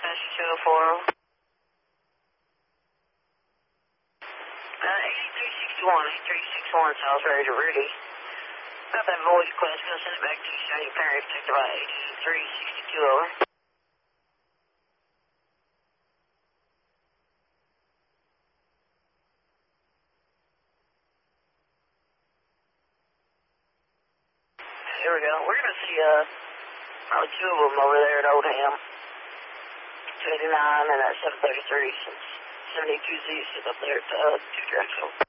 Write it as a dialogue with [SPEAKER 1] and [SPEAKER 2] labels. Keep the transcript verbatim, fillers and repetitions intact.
[SPEAKER 1] two oh four. Uh, eighty-three sixty-one, eighty-three sixty-one, South Road to Rudy. Got that voice quest, gonna send it back to you, Shady Perry, protected by eighty-three sixty-two, over. Here we go. We're gonna see, uh, probably two of them over there at Oldham. two eighty-nine and at seven thirty-three, since seventy-two Z is up there at, uh, two directional.